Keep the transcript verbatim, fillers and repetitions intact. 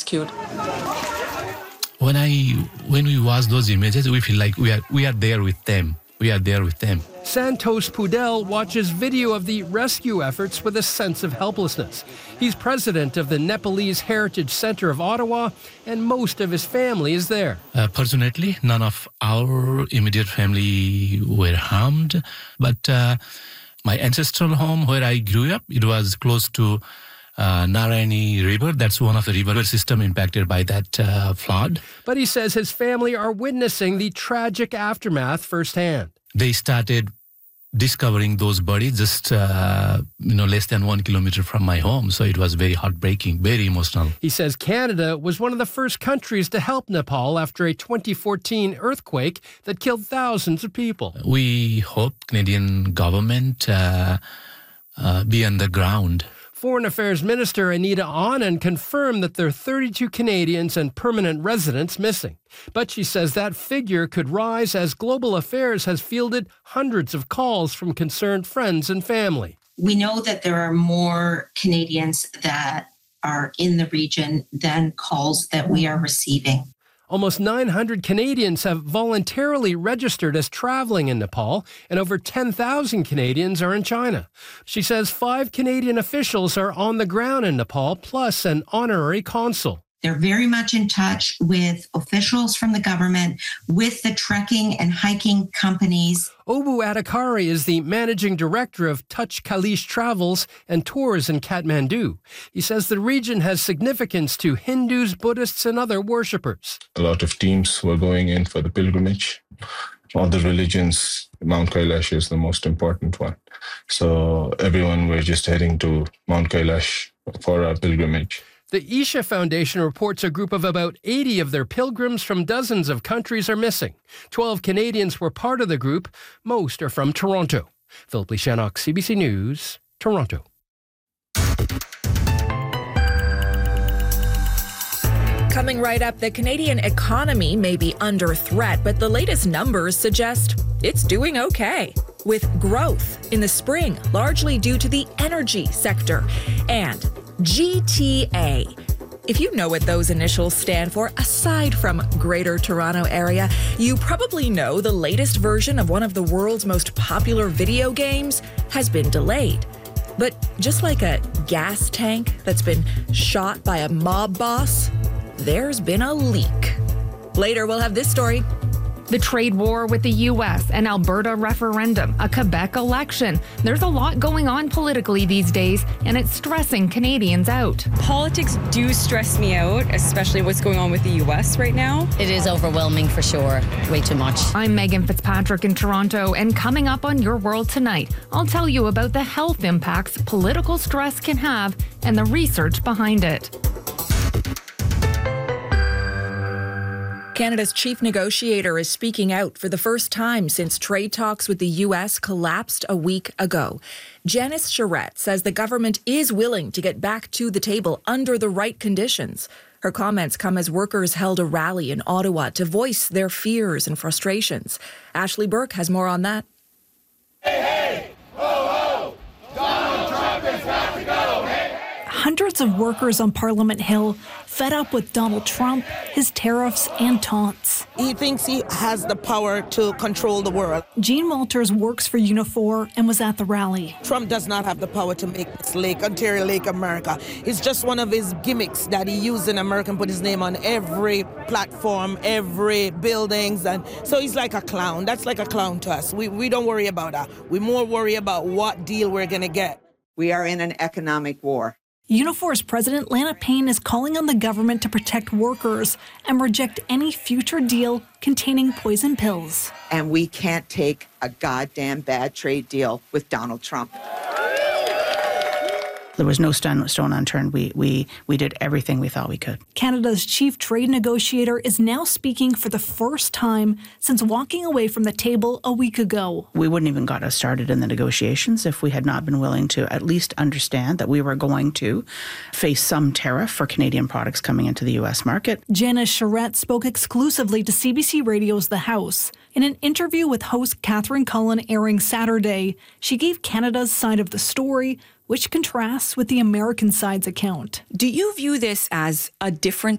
rescued. When I when we watch those images, we feel like we are we are there with them. We are there with them. Santos Pudel watches video of the rescue efforts with a sense of helplessness. He's president of the Nepalese Heritage Center of Ottawa, and most of his family is there. Uh, personally, none of our immediate family were harmed, but uh, my ancestral home where I grew up, it was close to Uh, Narayani River. That's one of the river system impacted by that uh, flood. But he says his family are witnessing the tragic aftermath firsthand. They started discovering those bodies just, uh, you know, less than one kilometer from my home. So it was very heartbreaking, very emotional. He says Canada was one of the first countries to help Nepal after a twenty fourteen earthquake that killed thousands of people. We hope Canadian government uh, uh, be on the ground. Foreign Affairs Minister Anita Anand confirmed that there are thirty-two Canadians and permanent residents missing. But she says that figure could rise as Global Affairs has fielded hundreds of calls from concerned friends and family. We know that there are more Canadians that are in the region than calls that we are receiving. Almost nine hundred Canadians have voluntarily registered as traveling in Nepal, and over ten thousand Canadians are in China. She says five Canadian officials are on the ground in Nepal, plus an honorary consul. They're very much in touch with officials from the government, with the trekking and hiking companies. Obu Adhikari is the managing director of Touch Kailash Travels and Tours in Kathmandu. He says the region has significance to Hindus, Buddhists, and other worshippers. A lot of teams were going in for the pilgrimage. All the religions, Mount Kailash is the most important one. So everyone were just heading to Mount Kailash for a pilgrimage. The Isha Foundation reports a group of about eighty of their pilgrims from dozens of countries are missing. Twelve Canadians were part of the group. Most are from Toronto. Philip Lishanok, C B C News, Toronto. Coming right up, the Canadian economy may be under threat, but the latest numbers suggest it's doing okay, with growth in the spring, largely due to the energy sector. And G T A. If you know what those initials stand for, aside from Greater Toronto Area, you probably know the latest version of one of the world's most popular video games has been delayed. But just like a gas tank that's been shot by a mob boss, there's been a leak. Later, we'll have this story. The trade war with the U S, an Alberta referendum, a Quebec election. There's a lot going on politically these days, and it's stressing Canadians out. Politics do stress me out, especially what's going on with the U S right now. It is overwhelming for sure. Way too much. I'm Megan Fitzpatrick in Toronto, and coming up on Your World Tonight, I'll tell you about the health impacts political stress can have and the research behind it. Canada's chief negotiator is speaking out for the first time since trade talks with the U S collapsed a week ago. Janice Charette says the government is willing to get back to the table under the right conditions. Her comments come as workers held a rally in Ottawa to voice their fears and frustrations. Ashley Burke has more on that. Hey, hey, ho, ho, Donald Trump has got to go, hey. Hundreds of workers on Parliament Hill fed up with Donald Trump, his tariffs, and taunts. He thinks he has the power to control the world. Gene Walters works for Unifor and was at the rally. Trump does not have the power to make this lake, Ontario Lake America. It's just one of his gimmicks that he used in America and put his name on every platform, every buildings. And so he's like a clown. That's like a clown to us. We, we don't worry about that. We more worry about what deal we're going to get. We are in an economic war. Unifor's president, Lana Payne, is calling on the government to protect workers and reject any future deal containing poison pills. And we can't take a goddamn bad trade deal with Donald Trump. There was no stone, stone unturned. We, we, we did everything we thought we could. Canada's chief trade negotiator is now speaking for the first time since walking away from the table a week ago. We wouldn't even got us started in the negotiations if we had not been willing to at least understand that we were going to face some tariff for Canadian products coming into the U S market. Janice Charette spoke exclusively to C B C Radio's The House. In an interview with host Catherine Cullen airing Saturday, she gave Canada's side of the story, which contrasts with the American side's account. Do you view this as a different